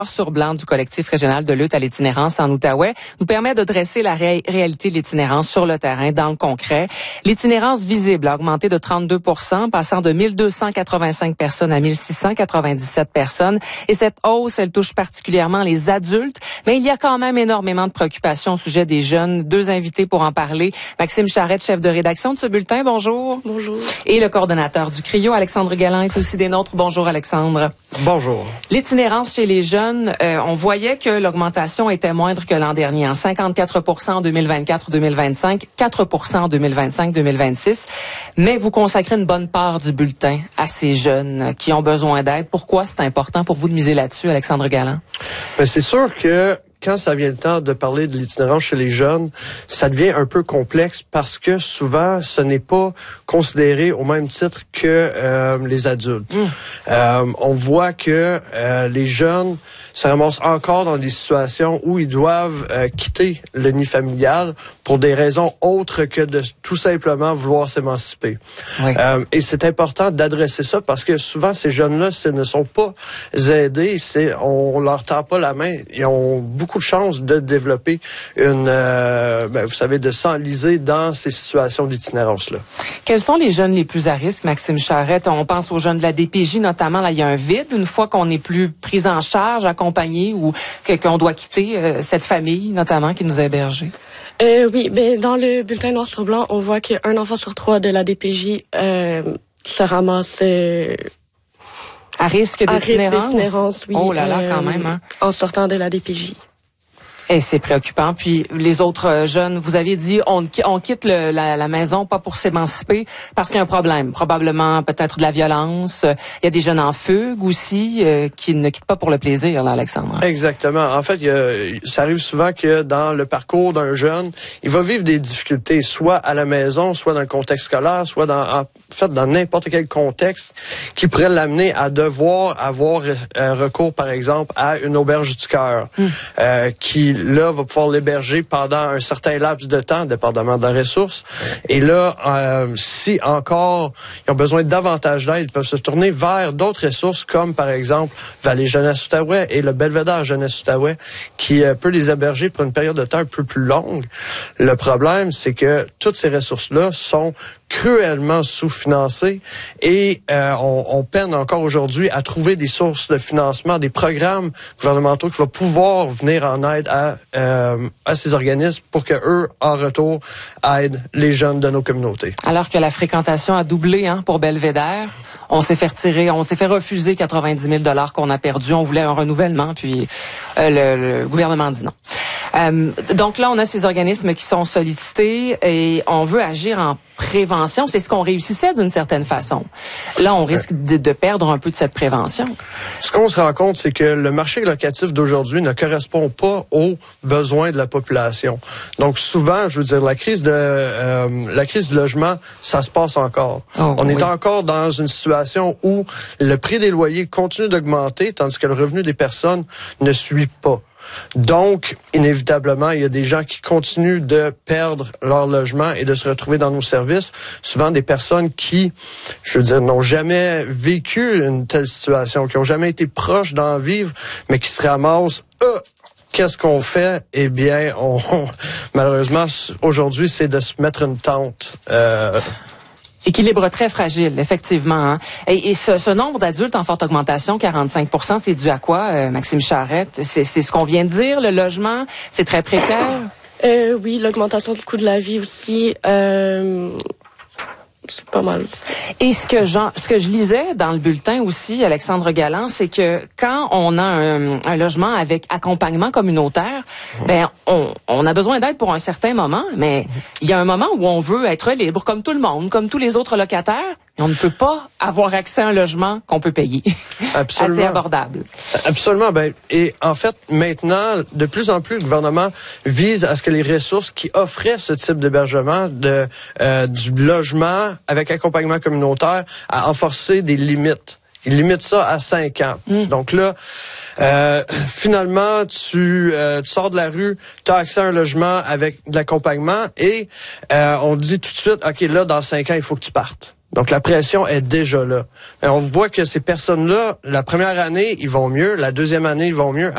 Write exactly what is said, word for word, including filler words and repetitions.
sur blanc du collectif régional de lutte à l'itinérance en Outaouais nous permet de dresser la ré- réalité de l'itinérance sur le terrain, dans le concret. L'itinérance visible a augmenté de trente-deux pour cent, passant de mille deux cent quatre-vingt-cinq personnes à mille six cent quatre-vingt-dix-sept personnes. Et cette hausse, elle touche particulièrement les adultes, mais il y a quand même énormément de préoccupations au sujet des jeunes. Deux invités pour en parler. Maxime Charette, chef de rédaction de ce bulletin, bonjour. Bonjour. Et le coordonnateur du C R I O, Alexandre Galland, est aussi des nôtres. Bonjour, Alexandre. Bonjour. L'itinérance chez les jeunes, Euh, on voyait que l'augmentation était moindre que l'an dernier, en cinquante-quatre pour cent en deux mille vingt-quatre deux mille vingt-cinq, quatre pour cent en deux mille vingt-cinq deux mille vingt-six. Mais vous consacrez une bonne part du bulletin à ces jeunes qui ont besoin d'aide. Pourquoi c'est important pour vous de miser là-dessus, Alexandre Galland? Ben, c'est sûr que quand ça vient le temps de parler de l'itinérance chez les jeunes, ça devient un peu complexe parce que souvent, ce n'est pas considéré au même titre que euh, les adultes. Mmh. Euh, on voit que euh, les jeunes se ramassent encore dans des situations où ils doivent euh, quitter le nid familial pour des raisons autres que de tout simplement vouloir s'émanciper. Oui. Euh, et c'est important d'adresser ça parce que souvent, ces jeunes-là, s'ils ne sont pas aidés, c'est, on leur tend pas la main. Ils ont beaucoup de chances de développer une, euh, ben, vous savez, de s'enliser dans ces situations d'itinérance-là. Quels sont les jeunes les plus à risque, Maxime Charette? On pense aux jeunes de la D P J, notamment. Là, il y a un vide une fois qu'on n'est plus pris en charge, accompagné ou que, qu'on doit quitter euh, cette famille, notamment, qui nous a hébergés. Euh, oui, ben dans le bulletin noir sur blanc, on voit qu'un enfant sur trois de la D P J euh, se ramasse euh, à risque d'itinérance. À risque d'itinérance, oui. Oh là là, euh, quand même. Hein? En sortant de la D P J. Et c'est préoccupant. Puis les autres jeunes, vous aviez dit, on, on quitte le, la, la maison pas pour s'émanciper parce qu'il y a un problème. Probablement peut-être de la violence. Il y a des jeunes en fugue aussi euh, qui ne quittent pas pour le plaisir, là, Alexandre. Exactement. En fait, il y a, ça arrive souvent que dans le parcours d'un jeune, il va vivre des difficultés, soit à la maison, soit dans le contexte scolaire, soit dans, en fait, dans n'importe quel contexte qui pourrait l'amener à devoir avoir euh, recours, par exemple, à une auberge du cœur, mmh. euh, qui là, va pouvoir l'héberger pendant un certain laps de temps, dépendamment de la ressource. Et là, euh, si encore ils ont besoin de davantage d'aide, ils peuvent se tourner vers d'autres ressources, comme par exemple Vallée Jeunesse Outaouais et le Belvédère Jeunesse Outaouais, qui euh, peut les héberger pour une période de temps un peu plus longue. Le problème, c'est que toutes ces ressources-là sont cruellement sous-financées et euh, on, on peine encore aujourd'hui à trouver des sources de financement, des programmes gouvernementaux qui vont pouvoir venir en aide à, euh, à ces organismes pour que eux, en retour, aident les jeunes de nos communautés. Alors que la fréquentation a doublé hein, pour Belvédère, on s'est fait retirer, on s'est fait refuser quatre-vingt-dix mille dollars qu'on a perdu. On voulait un renouvellement, puis euh, le, le gouvernement dit non. Euh, donc là, on a ces organismes qui sont sollicités et on veut agir en prévention. C'est ce qu'on réussissait d'une certaine façon. Là, on risque de, de perdre un peu de cette prévention. Ce qu'on se rend compte, c'est que le marché locatif d'aujourd'hui ne correspond pas aux besoins de la population. Donc souvent, je veux dire, la crise de euh, la crise du logement, ça se passe encore. Oh, on oui. est encore dans une situation où le prix des loyers continue d'augmenter, tandis que le revenu des personnes ne suit pas. Donc, inévitablement, il y a des gens qui continuent de perdre leur logement et de se retrouver dans nos services. Souvent des personnes qui, je veux dire, n'ont jamais vécu une telle situation, qui n'ont jamais été proches d'en vivre, mais qui se ramassent... Euh, Qu'est-ce qu'on fait? Eh bien, on, on malheureusement, aujourd'hui, c'est de se mettre une tente... Euh, Équilibre très fragile, effectivement. Hein? Et, et ce, ce nombre d'adultes en forte augmentation, quarante-cinq pour cent, c'est dû à quoi, euh, Maxime Charette? C'est, c'est ce qu'on vient de dire, le logement, c'est très précaire? Euh, oui, l'augmentation du coût de la vie aussi. Euh... C'est pas mal. Et ce que, Jean, ce que je lisais dans le bulletin aussi, Alexandre Galland, c'est que quand on a un, un logement avec accompagnement communautaire, ben on, on a besoin d'aide pour un certain moment, mais il y a un moment où on veut être libre, comme tout le monde, comme tous les autres locataires, et on ne peut pas avoir accès à un logement qu'on peut payer. Absolument. Assez abordable. Absolument. Ben, et en fait, maintenant, de plus en plus, le gouvernement vise à ce que les ressources qui offraient ce type d'hébergement, de, euh, du logement avec accompagnement communautaire, à renforcer des limites. Il limite ça à cinq ans. Mmh. Donc là, euh, finalement, tu, euh, tu sors de la rue, tu as accès à un logement avec de l'accompagnement et euh, on dit tout de suite, OK, là, dans cinq ans, il faut que tu partes. Donc, la pression est déjà là. Et on voit que ces personnes-là, la première année, ils vont mieux. La deuxième année, ils vont mieux.